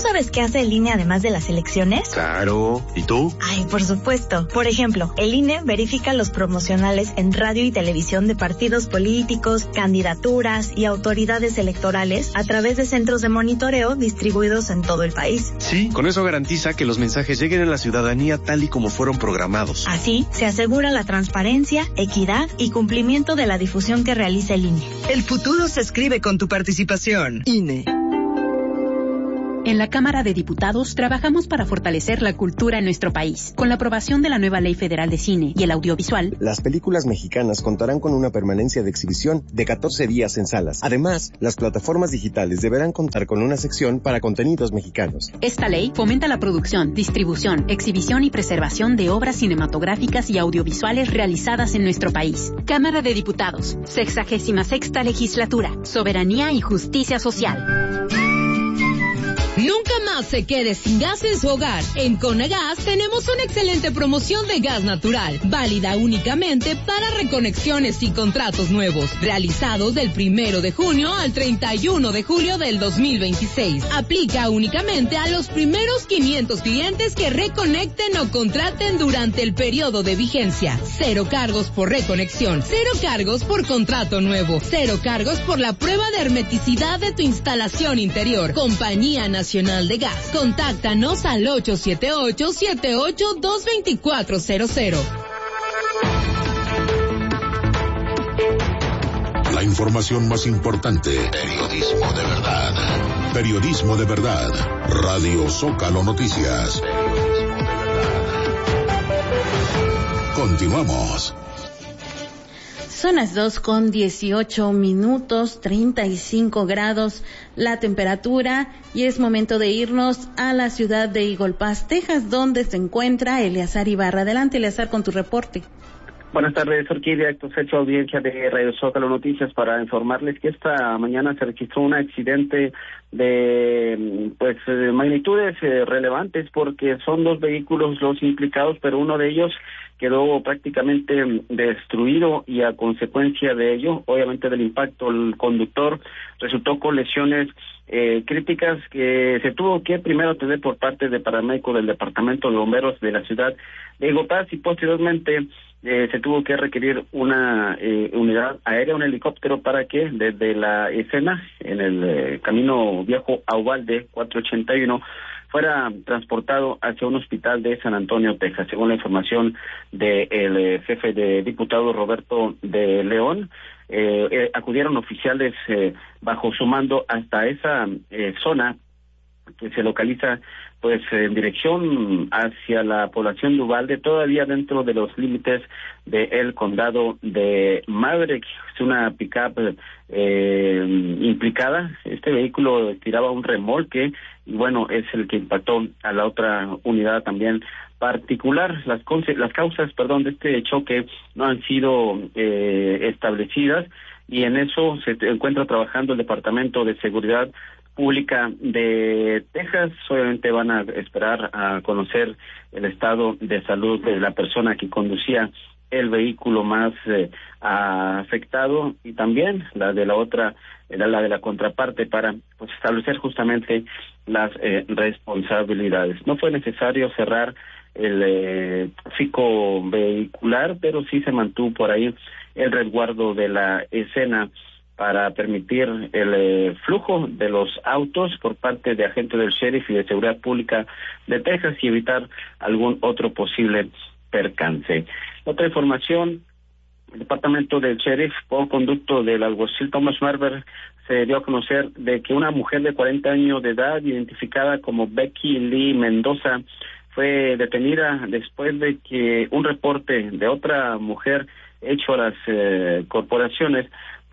sabes qué hace el INE además de las elecciones? Claro. ¿Y tú? Ay, por supuesto. Por ejemplo, el INE verifica los promocionales en radio y televisión de partidos políticos, candidaturas y autoridades electorales a través de centros de monitoreo distribuidos en todo el país. Sí, con eso garantiza que los mensajes lleguen a la ciudadanía tal y como fueron programados. Así, se asegura la transparencia, equidad y cumplimiento de la difusión que realiza el INE. El futuro se escribe con tu participación. INE. En la Cámara de Diputados trabajamos para fortalecer la cultura en nuestro país. Con la aprobación de la nueva Ley Federal de Cine y el Audiovisual, las películas mexicanas contarán con una permanencia de exhibición de 14 días en salas. Además, las plataformas digitales deberán contar con una sección para contenidos mexicanos. Esta ley fomenta la producción, distribución, exhibición y preservación de obras cinematográficas y audiovisuales realizadas en nuestro país. Cámara de Diputados, 66ª Legislatura, Soberanía y Justicia Social. Nunca más se quede sin gas en su hogar. En Conagas tenemos una excelente promoción de gas natural, válida únicamente para reconexiones y contratos nuevos, realizados del 1 de junio al 31 de julio del 2026. Aplica únicamente a los primeros 500 clientes que reconecten o contraten durante el periodo de vigencia. 0 cargos por reconexión, 0 cargos por contrato nuevo, 0 cargos por la prueba de hermeticidad de tu instalación interior. Compañía Nacional de Gas. Contáctanos al 878-78-22400. La información más importante. Periodismo de verdad. Periodismo de verdad. Radio Zócalo Noticias. Continuamos. Son las 2:18, 35 grados la temperatura, y es momento de irnos a la ciudad de Eagle Pass, Texas, donde se encuentra Eleazar Ibarra. Adelante, Eleazar, con tu reporte. Buenas tardes, Orquídea. Actos hecho audiencia de Radio Zócalo Noticias para informarles que esta mañana se registró un accidente de magnitudes relevantes, porque son 2 vehículos los implicados, pero uno de ellos quedó prácticamente destruido, y a consecuencia de ello, obviamente del impacto, el conductor resultó con lesiones críticas que se tuvo que primero atender por parte de paramédicos del Departamento de Bomberos de la ciudad de Eagle Pass, y posteriormente se tuvo que requerir una unidad aérea, un helicóptero, para que desde la escena, en el camino viejo a Uvalde 481, fuera transportado hacia un hospital de San Antonio, Texas. Según la información del jefe de diputados, Roberto de León, acudieron oficiales bajo su mando hasta esa zona que se localiza en dirección hacia la población de Uvalde, todavía dentro de los límites del condado de Maverick. Es una pick-up implicada. Este vehículo tiraba un remolque y es el que impactó a la otra unidad también particular. Las causas de este choque no han sido establecidas, y en eso se encuentra trabajando el Departamento de Seguridad Pública de Texas. Obviamente van a esperar a conocer el estado de salud de la persona que conducía el vehículo más afectado, y también la de la otra, la de la contraparte, para establecer justamente las responsabilidades. No fue necesario cerrar el tráfico vehicular, pero sí se mantuvo por ahí el resguardo de la escena para permitir el flujo de los autos por parte de agentes del sheriff y de seguridad pública de Texas, y evitar algún otro posible percance. Otra información: el departamento del sheriff, por conducto del alguacil Thomas Marber, se dio a conocer de que una mujer de 40 años de edad, identificada como Becky Lee Mendoza, fue detenida después de que un reporte de otra mujer hecho a las corporaciones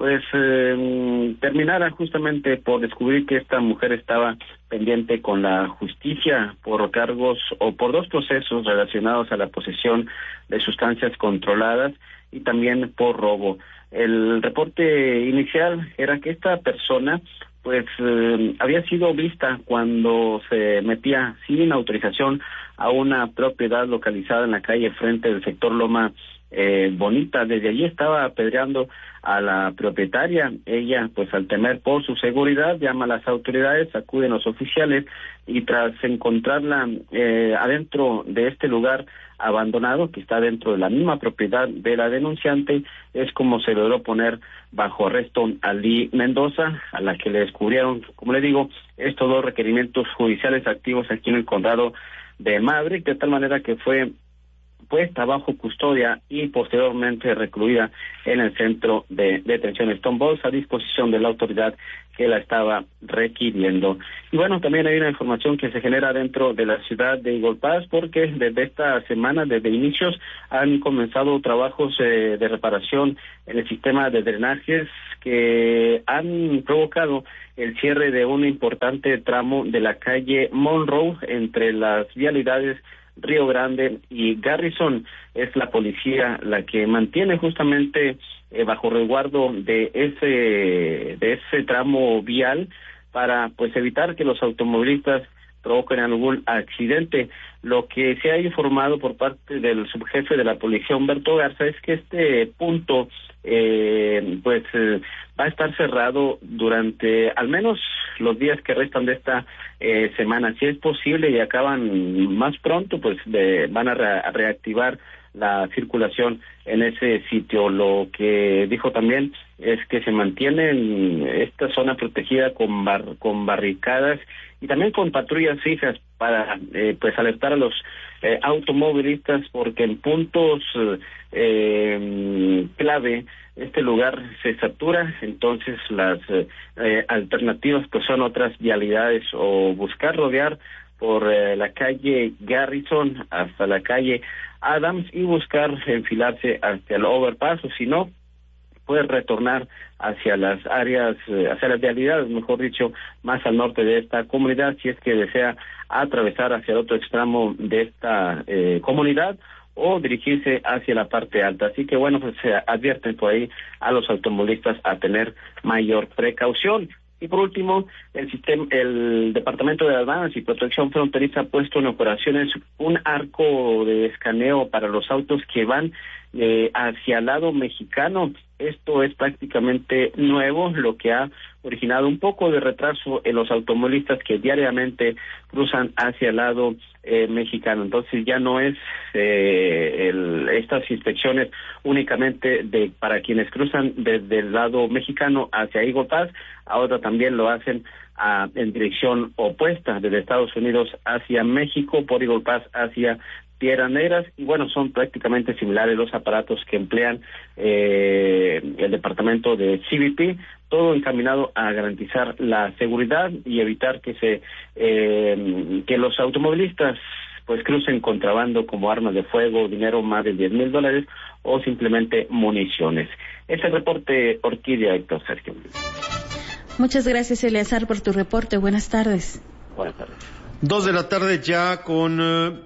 terminara justamente por descubrir que esta mujer estaba pendiente con la justicia por cargos o por 2 procesos relacionados a la posesión de sustancias controladas y también por robo. El reporte inicial era que esta persona había sido vista cuando se metía sin autorización a una propiedad localizada en la calle frente del sector Loma Bonita. Desde allí estaba apedreando a la propietaria. Ella, pues al temer por su seguridad, llama a las autoridades, acuden los oficiales y tras encontrarla adentro de este lugar abandonado, que está dentro de la misma propiedad de la denunciante, es como se logró poner bajo arresto a Lee Mendoza, a la que le descubrieron, como le digo, estos 2 requerimientos judiciales activos aquí en el condado de Maverick, de tal manera que fue puesta bajo custodia y posteriormente recluida en el centro de detención Stonewall a disposición de la autoridad que la estaba requiriendo. Y bueno, también hay una información que se genera dentro de la ciudad de Eagle Pass, porque desde esta semana, desde inicios, han comenzado trabajos de reparación en el sistema de drenajes que han provocado el cierre de un importante tramo de la calle Monroe entre las vialidades Río Grande y Garrison. Es la policía la que mantiene justamente bajo resguardo de ese tramo vial para pues evitar que los automovilistas provoquen algún accidente. Lo que se ha informado por parte del subjefe de la policía, Humberto Garza, es que este punto va a estar cerrado durante al menos los días que restan de esta semana. Si es posible y acaban más pronto, pues van a reactivar la circulación en ese sitio. Lo que dijo también es que se mantiene en esta zona protegida con barricadas y también con patrullas fijas para pues alertar a los automovilistas, porque en puntos clave este lugar se satura. Entonces las alternativas pues son otras vialidades, o buscar rodear por la calle Garrison hasta la calle Adams y buscar enfilarse hacia el overpass, o si no, puede retornar hacia las áreas, hacia las vialidades, mejor dicho, más al norte de esta comunidad, si es que desea atravesar hacia el otro extremo de esta comunidad o dirigirse hacia la parte alta. Así que bueno, pues se advierten por ahí a los automovilistas a tener mayor precaución. Y por último, el Departamento de Aduanas y Protección Fronteriza ha puesto en operaciones un arco de escaneo para los autos que van hacia el lado mexicano. Esto es prácticamente nuevo, lo que ha originado un poco de retraso en los automovilistas que diariamente cruzan hacia el lado mexicano. Entonces ya no es estas inspecciones únicamente para quienes cruzan desde el lado mexicano hacia Eagle Pass, ahora también lo hacen en dirección opuesta, desde Estados Unidos hacia México, por Eagle Pass hacia Piedras Negras, y bueno, son prácticamente similares los aparatos que emplean el departamento de CBP, todo encaminado a garantizar la seguridad y evitar que los automovilistas pues crucen contrabando como armas de fuego, dinero más de $10,000 o simplemente municiones. Este reporte, Orquídea, Héctor Sergio. Muchas gracias, Eleazar, por tu reporte. Buenas tardes. Buenas tardes. 2 de la tarde ya con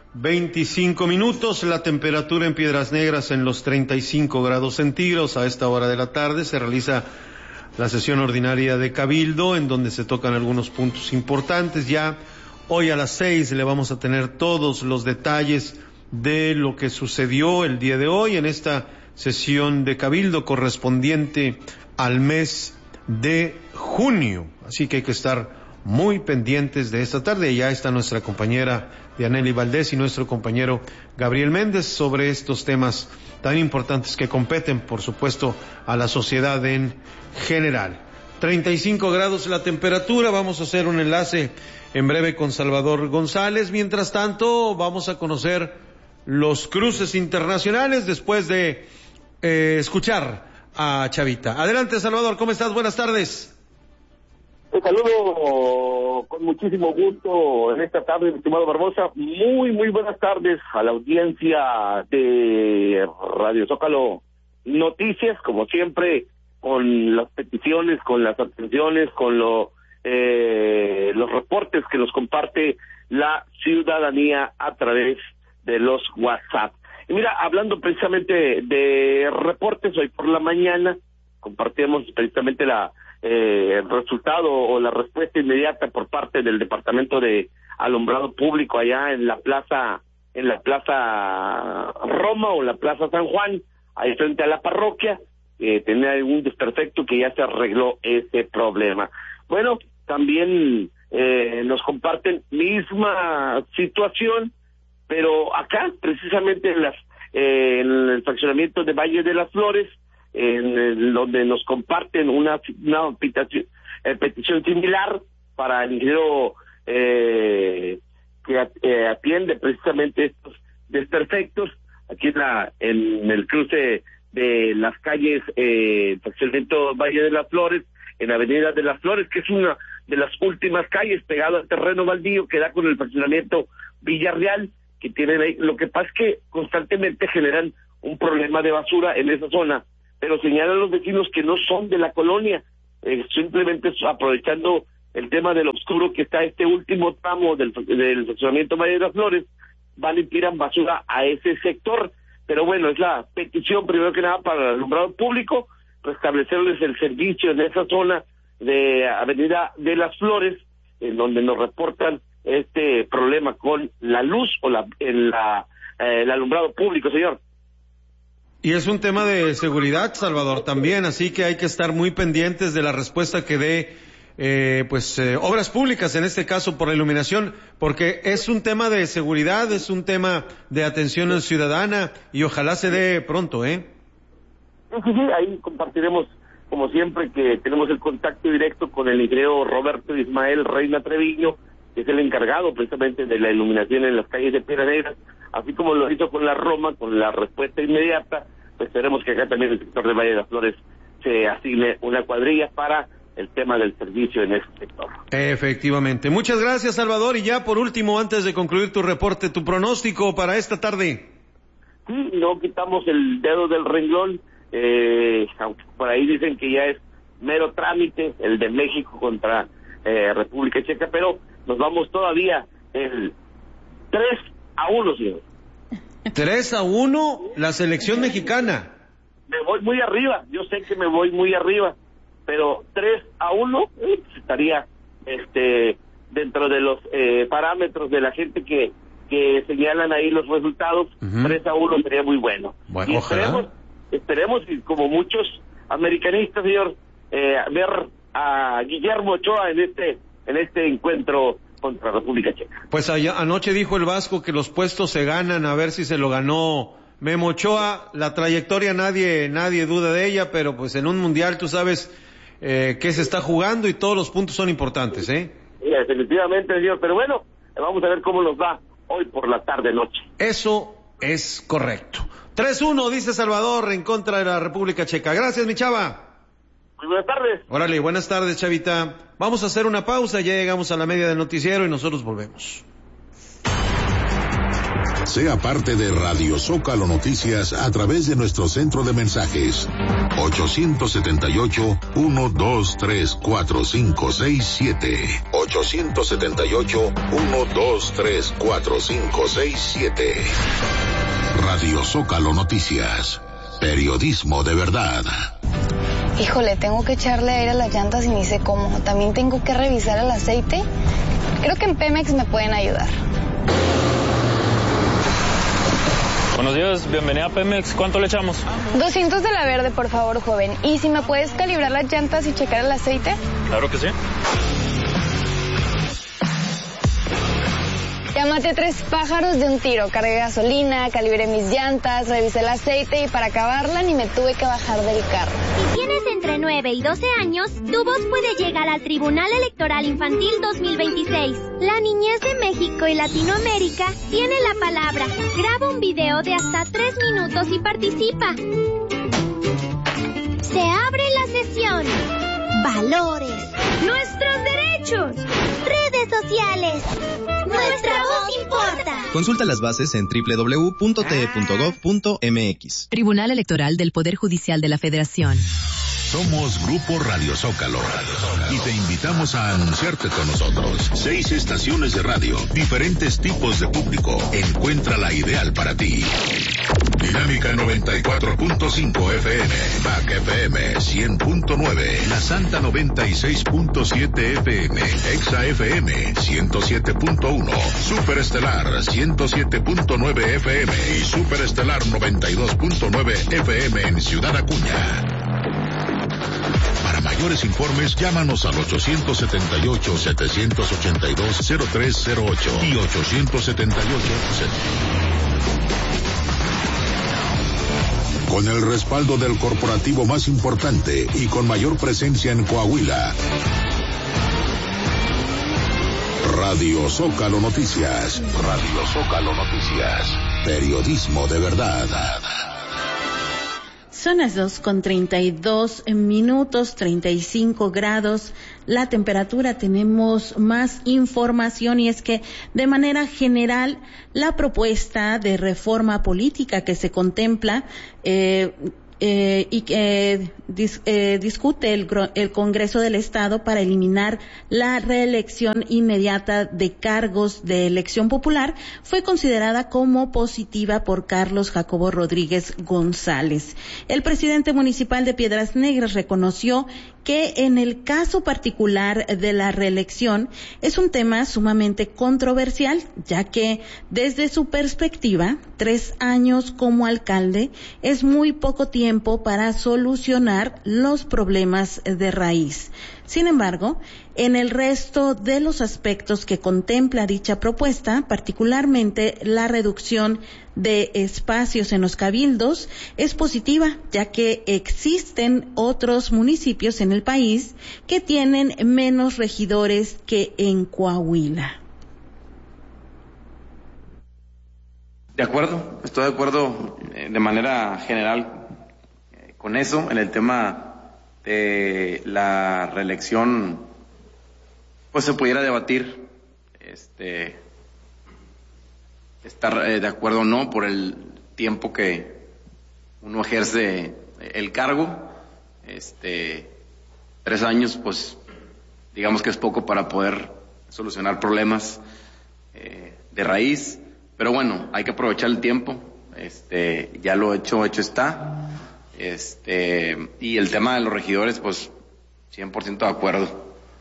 25 minutos, la temperatura en Piedras Negras en los 35 grados centígrados. A esta hora de la tarde se realiza la sesión ordinaria de Cabildo, en donde se tocan algunos puntos importantes. Ya hoy a las 6 le vamos a tener todos los detalles de lo que sucedió el día de hoy en esta sesión de Cabildo correspondiente al mes de junio. Así que hay que estar muy pendientes de esta tarde. Ya está nuestra compañera Dianely Valdés y nuestro compañero Gabriel Méndez sobre estos temas tan importantes que competen, por supuesto, a la sociedad en general. 35 grados la temperatura. Vamos a hacer un enlace en breve con Salvador González. Mientras tanto, vamos a conocer los cruces internacionales después de escuchar a Chavita. Adelante, Salvador, ¿cómo estás? Buenas tardes. Te saludo con muchísimo gusto en esta tarde, estimado Barbosa. Muy buenas tardes a la audiencia de Radio Zócalo Noticias, como siempre, con las peticiones, con las atenciones, con los reportes que nos comparte la ciudadanía a través de los WhatsApp. Y mira, hablando precisamente de reportes, hoy por la mañana compartimos precisamente el resultado o la respuesta inmediata por parte del Departamento de Alumbrado Público allá en la Plaza en la Plaza Roma o la Plaza San Juan, ahí frente a la parroquia, tenía algún desperfecto que ya se arregló ese problema. Bueno, también nos comparten misma situación, pero acá, precisamente en el fraccionamiento de Valle de las Flores, donde nos comparten una petición similar para el ingeniero que atiende precisamente estos desperfectos, aquí en el cruce de las calles, fraccionamiento Valle de las Flores, en Avenida de las Flores, que es una de las últimas calles pegado al terreno baldío que da con el fraccionamiento Villarreal, que tienen ahí. Lo que pasa es que constantemente generan un problema de basura en esa zona, pero señalan los vecinos que no son de la colonia, simplemente aprovechando el tema del oscuro que está este último tramo del fraccionamiento Valle de las Flores, van y tiran basura a ese sector. Pero bueno, es la petición primero que nada para el alumbrado público, restablecerles el servicio en esa zona de Avenida de las Flores, en donde nos reportan este problema con la luz o el alumbrado público, señor. Y es un tema de seguridad, Salvador, también, así que hay que estar muy pendientes de la respuesta que dé Obras Públicas, en este caso por la iluminación, porque es un tema de seguridad, es un tema de atención ciudadana y ojalá se dé pronto, ¿eh? Sí, ahí compartiremos, como siempre, que tenemos el contacto directo con el ingeniero Roberto Ismael Reina Treviño, que es el encargado precisamente de la iluminación en las calles de Piedras Negras, así como lo hizo con la Roma, con la respuesta inmediata. Pues esperemos que acá también el sector de Valle de las Flores se asigne una cuadrilla para el tema del servicio en este sector. Efectivamente. Muchas gracias, Salvador. Y ya por último, antes de concluir tu reporte, tu pronóstico para esta tarde. Sí, no quitamos el dedo del renglón, aunque por ahí dicen que ya es mero trámite el de México contra República Checa, pero nos vamos todavía el 3-1, señor. 3-1, la selección mexicana. Me voy muy arriba, yo sé que me voy muy arriba, pero 3-1 estaría dentro de los parámetros de la gente que señalan ahí los resultados. 3-1 sería muy bueno. Bueno, y ojalá. esperemos, y como muchos americanistas, señor, ver a Guillermo Ochoa en este encuentro contra República Checa. Pues anoche dijo el Vasco que los puestos se ganan, a ver si se lo ganó Memo Ochoa. La trayectoria nadie duda de ella, pero pues en un mundial tú sabes que se está jugando y todos los puntos son importantes, ¿eh? Sí, definitivamente, señor, pero bueno, vamos a ver cómo nos va hoy por la tarde-noche. Eso es correcto. 3-1, dice Salvador, en contra de la República Checa. Gracias, mi chava. Muy buenas tardes. Órale, buenas tardes, chavita. Vamos a hacer una pausa, ya llegamos a la media del noticiero y nosotros volvemos. Sea parte de Radio Zócalo Noticias a través de nuestro centro de mensajes 878-123-4567 878-123-4567. Radio Zócalo Noticias, periodismo de verdad. Híjole, tengo que echarle aire a las llantas y ni sé cómo. También tengo que revisar el aceite. Creo que en Pemex me pueden ayudar. Buenos días, bienvenida a Pemex. ¿Cuánto le echamos? 200 de la verde, por favor, joven. ¿Y si me puedes calibrar las llantas y checar el aceite? Claro que sí. Ya maté 3 pájaros de un tiro. Cargué gasolina, calibré mis llantas, revisé el aceite y para acabarla ni me tuve que bajar del carro. Si tienes entre 9 y 12 años, tu voz puede llegar al Tribunal Electoral Infantil 2026. La niñez de México y Latinoamérica tiene la palabra. Graba un video de hasta 3 minutos y participa. Se abre la sesión. Valores. Nuestros derechos. Redes sociales. Nuestra voz importa. Consulta las bases en www.te.gov.mx. Tribunal Electoral del Poder Judicial de la Federación. Somos Grupo Radio Zócalo y te invitamos a anunciarte con nosotros. 6 estaciones de radio, diferentes tipos de público. Encuentra la ideal para ti. Dinámica 94.5 FM, Back FM 100.9, La Santa 96.7 FM, Exa FM 107.1, Superestelar 107.9 FM y Superestelar 92.9 FM en Ciudad Acuña. Para mayores informes, llámanos al 878-782-0308 y 878. Con el respaldo del corporativo más importante y con mayor presencia en Coahuila. Radio Zócalo Noticias. Radio Zócalo Noticias. Periodismo de verdad. Son las 2:32, 35 grados. La temperatura, tenemos más información y es que de manera general la propuesta de reforma política que se contempla y que discute el Congreso del Estado para eliminar la reelección inmediata de cargos de elección popular fue considerada como positiva por Carlos Jacobo Rodríguez González. El presidente municipal de Piedras Negras reconoció que en el caso particular de la reelección es un tema sumamente controversial, ya que desde su perspectiva, 3 años como alcalde es muy poco tiempo para solucionar los problemas de raíz. Sin embargo, en el resto de los aspectos que contempla dicha propuesta, particularmente la reducción de espacios en los cabildos, es positiva, ya que existen otros municipios en el país que tienen menos regidores que en Coahuila. De acuerdo, estoy de acuerdo de manera general con eso. En el tema de la reelección, pues se pudiera debatir estar de acuerdo o no por el tiempo que uno ejerce el cargo. 3 años, pues digamos que es poco para poder solucionar problemas de raíz, pero bueno, hay que aprovechar el tiempo. Ya lo hecho está. Y el tema de los regidores, pues 100% de acuerdo.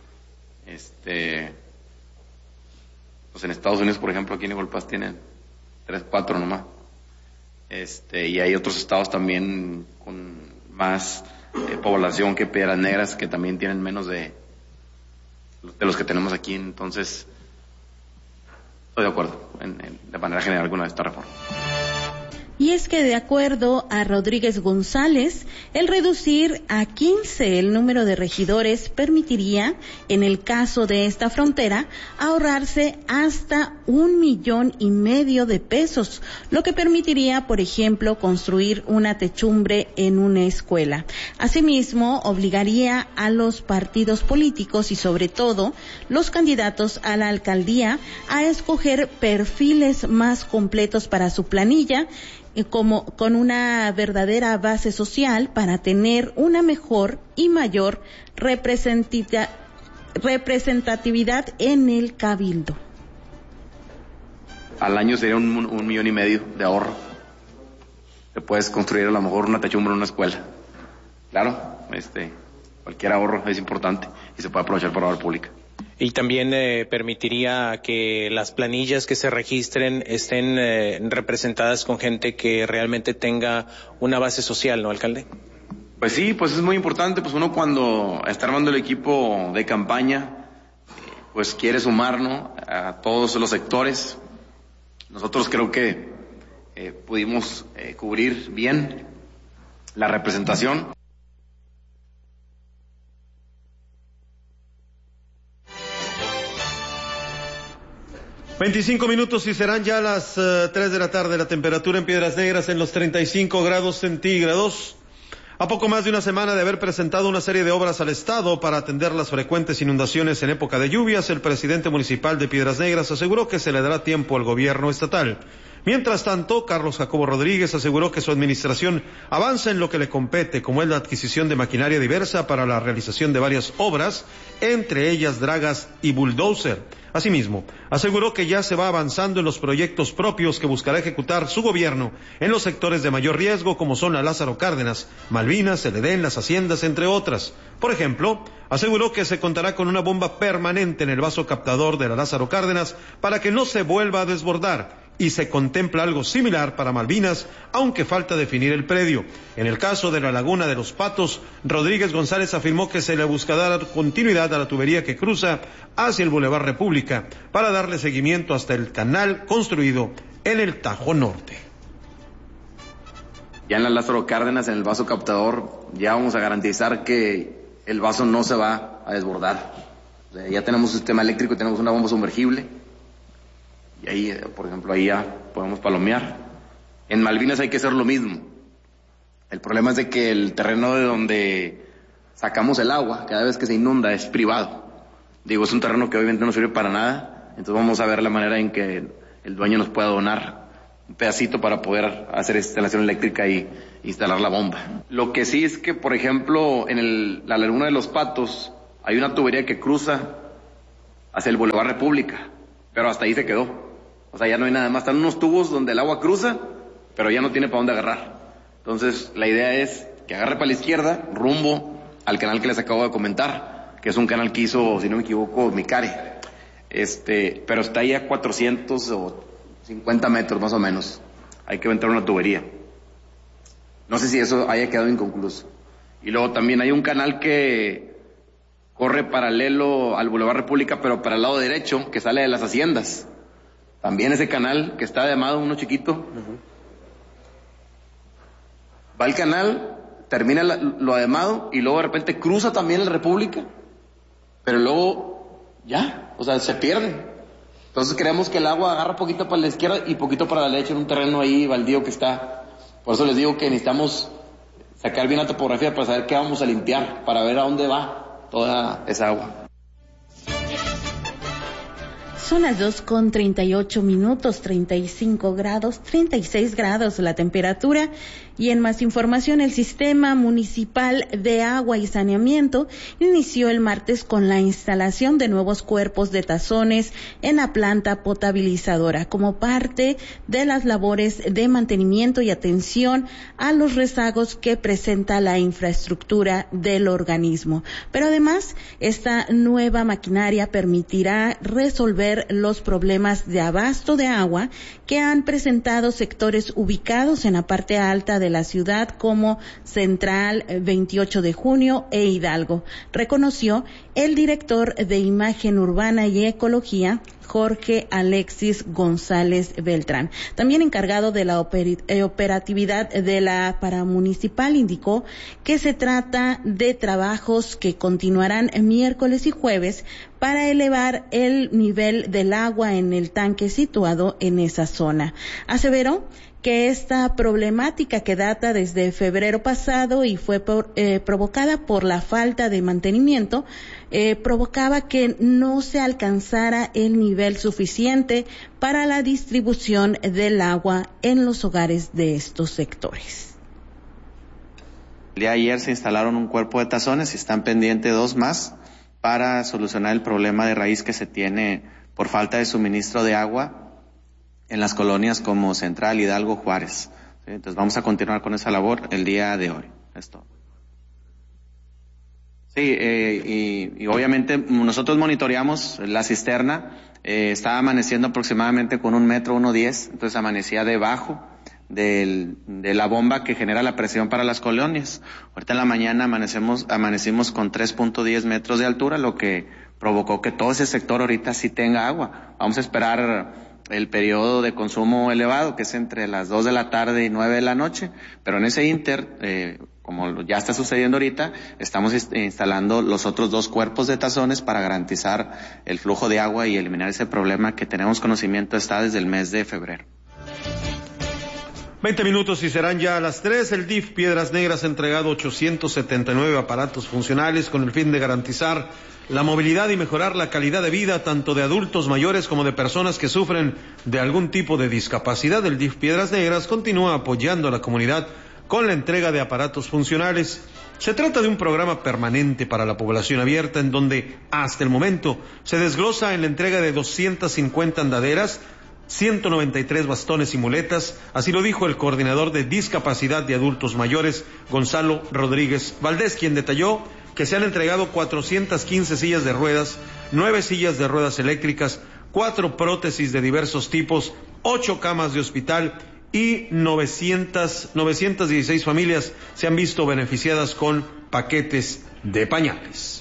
Pues en Estados Unidos, por ejemplo, aquí en Igualpás tienen 3, 4 nomás. Y hay otros estados también con más población que Piedras Negras, que también tienen menos de los que tenemos aquí. Entonces, estoy de acuerdo de manera general con esta reforma. Y es que de acuerdo a Rodríguez González, el reducir a 15 el número de regidores permitiría, en el caso de esta frontera, ahorrarse hasta $1.5 million de pesos, lo que permitiría, por ejemplo, construir una techumbre en una escuela. Asimismo, obligaría a los partidos políticos y sobre todo los candidatos a la alcaldía a escoger perfiles más completos para su planilla, como con una verdadera base social para tener una mejor y mayor representatividad en el cabildo. Al año sería $1.5 million de ahorro. Te puedes construir a lo mejor una techumbre en una escuela. Claro, cualquier ahorro es importante y se puede aprovechar para obra pública. Y también permitiría que las planillas que se registren estén representadas con gente que realmente tenga una base social, ¿no, alcalde? Pues sí, pues es muy importante. Pues uno cuando está armando el equipo de campaña, pues quiere sumar, ¿no?, a todos los sectores. Nosotros creo que pudimos cubrir bien la representación. 25 minutos y serán ya las 3 de la tarde. La temperatura en Piedras Negras en los 35 grados centígrados. A poco más de una semana de haber presentado una serie de obras al Estado para atender las frecuentes inundaciones en época de lluvias, el presidente municipal de Piedras Negras aseguró que se le dará tiempo al gobierno estatal Mientras tanto, Carlos Jacobo Rodríguez aseguró que su administración avanza en lo que le compete, como es la adquisición de maquinaria diversa para la realización de varias obras, entre ellas dragas y bulldozer. Asimismo, aseguró que ya se va avanzando en los proyectos propios que buscará ejecutar su gobierno en los sectores de mayor riesgo, como son la Lázaro Cárdenas, Malvinas, el Edén, las Haciendas, entre otras. Por ejemplo, aseguró que se contará con una bomba permanente en el vaso captador de la Lázaro Cárdenas para que no se vuelva a desbordar, y se contempla algo similar para Malvinas, aunque falta definir el predio. En el caso de la Laguna de los Patos, Rodríguez González afirmó que se le buscará dar continuidad a la tubería que cruza hacia el Boulevard República para darle seguimiento hasta el canal construido en el Tajo Norte. Ya en la Lázaro Cárdenas, en el vaso captador, ya vamos a garantizar que el vaso no se va a desbordar. O sea, ya tenemos un sistema eléctrico, tenemos una bomba sumergible. Y ahí, por ejemplo, ahí ya podemos palomear. En Malvinas hay que hacer lo mismo. El problema es de que el terreno de donde sacamos el agua, cada vez que se inunda, es privado. Digo, es un terreno que obviamente no sirve para nada. Entonces vamos a ver la manera en que el dueño nos pueda donar un pedacito para poder hacer esta instalación eléctrica y instalar la bomba. Lo que sí es que, por ejemplo, en la Laguna de los Patos hay una tubería que cruza hacia el Boulevard República, pero hasta ahí se quedó. O sea, ya no hay nada más. Están unos tubos donde el agua cruza, pero ya no tiene para dónde agarrar. Entonces, la idea es que agarre para la izquierda, rumbo al canal que les acabo de comentar, que es un canal que hizo, si no me equivoco, Micare. Pero está ahí a 450 metros más o menos. Hay que entrar una tubería. No sé si eso haya quedado inconcluso. Y luego también hay un canal que corre paralelo al Boulevard República, pero para el lado derecho, que sale de las Haciendas. También ese canal que está ademado, uno chiquito, va al canal, termina lo ademado y luego de repente cruza también la República, pero luego ya, o sea, se pierde. Entonces creemos que el agua agarra poquito para la izquierda y poquito para la derecha en un terreno ahí baldío que está. Por eso les digo que necesitamos sacar bien la topografía para saber qué vamos a limpiar, para ver a dónde va toda esa agua. Son las 2:38, 35 grados, 36 grados la temperatura. Y en más información, el Sistema Municipal de Agua y Saneamiento inició el martes con la instalación de nuevos cuerpos de tazones en la planta potabilizadora como parte de las labores de mantenimiento y atención a los rezagos que presenta la infraestructura del organismo. Pero además, esta nueva maquinaria permitirá resolver los problemas de abasto de agua que han presentado sectores ubicados en la parte alta de la ciudad como Central, 28 de Junio e Hidalgo, reconoció el director de Imagen Urbana y Ecología, Jorge Alexis González Beltrán. También encargado de la operatividad de la paramunicipal, indicó que se trata de trabajos que continuarán miércoles y jueves para elevar el nivel del agua en el tanque situado en esa zona. Aseveró que esta problemática, que data desde febrero pasado y fue provocada por la falta de mantenimiento, provocaba que no se alcanzara el nivel suficiente para la distribución del agua en los hogares de estos sectores. El día de ayer se instalaron un cuerpo de tazones y están pendientes 2 más para solucionar el problema de raíz que se tiene por falta de suministro de agua en las colonias como Central, Hidalgo, Juárez. ¿Sí? Entonces vamos a continuar con esa labor el día de hoy. Esto. Sí, y obviamente nosotros monitoreamos la cisterna. Estaba amaneciendo aproximadamente con 1 metro, 1.10, entonces amanecía debajo de la bomba que genera la presión para las colonias. Ahorita en la mañana amanecimos con 3.10 metros de altura, lo que provocó que todo ese sector ahorita sí tenga agua. Vamos a esperar el periodo de consumo elevado, que es entre las 2 de la tarde y 9 de la noche, pero en ese inter, como ya está sucediendo ahorita, estamos instalando los otros 2 cuerpos de tazones para garantizar el flujo de agua y eliminar ese problema que tenemos conocimiento está desde el mes de febrero. 20 minutos y serán ya a las 3. El DIF Piedras Negras ha entregado 879 aparatos funcionales con el fin de garantizar la movilidad y mejorar la calidad de vida tanto de adultos mayores como de personas que sufren de algún tipo de discapacidad. El DIF Piedras Negras continúa apoyando a la comunidad con la entrega de aparatos funcionales. Se trata de un programa permanente para la población abierta en donde hasta el momento se desglosa en la entrega de 250 andaderas, 193 bastones y muletas, así lo dijo el coordinador de discapacidad de adultos mayores, Gonzalo Rodríguez Valdés, quien detalló que se han entregado 415 sillas de ruedas, 9 sillas de ruedas eléctricas, 4 prótesis de diversos tipos, 8 camas de hospital y 916 familias se han visto beneficiadas con paquetes de pañales.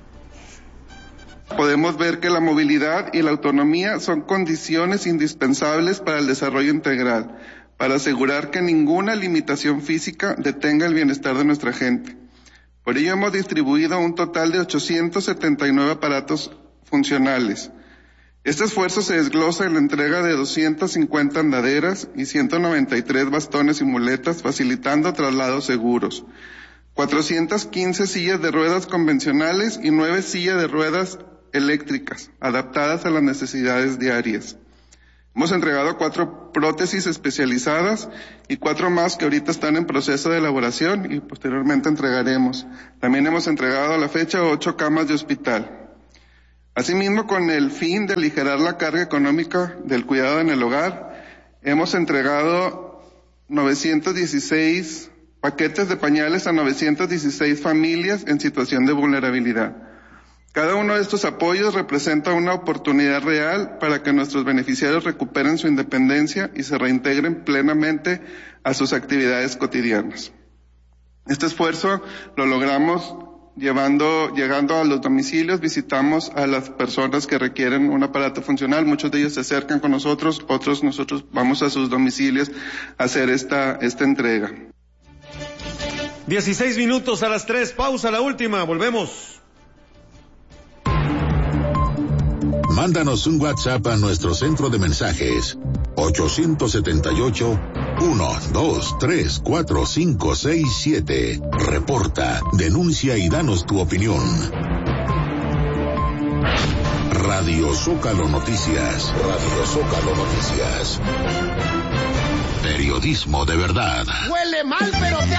Podemos ver que la movilidad y la autonomía son condiciones indispensables para el desarrollo integral, para asegurar que ninguna limitación física detenga el bienestar de nuestra gente. Por ello hemos distribuido un total de 879 aparatos funcionales. Este esfuerzo se desglosa en la entrega de 250 andaderas y 193 bastones y muletas, facilitando traslados seguros. 415 sillas de ruedas convencionales y 9 sillas de ruedas eléctricas, adaptadas a las necesidades diarias. Hemos entregado 4 prótesis especializadas y 4 más que ahorita están en proceso de elaboración y posteriormente entregaremos. También hemos entregado a la fecha 8 camas de hospital. Asimismo, con el fin de aligerar la carga económica del cuidado en el hogar, hemos entregado 916 paquetes de pañales a 916 familias en situación de vulnerabilidad. Cada uno de estos apoyos representa una oportunidad real para que nuestros beneficiarios recuperen su independencia y se reintegren plenamente a sus actividades cotidianas. Este esfuerzo lo logramos llegando a los domicilios, visitamos a las personas que requieren un aparato funcional, muchos de ellos se acercan con nosotros, otros nosotros vamos a sus domicilios a hacer esta entrega. 16 minutos a las 3, pausa la última, volvemos. Mándanos un WhatsApp a nuestro centro de mensajes 878-123-4567. Reporta, denuncia y danos tu opinión. Radio Zócalo Noticias. Radio Zócalo Noticias. Periodismo de verdad. Huele mal, pero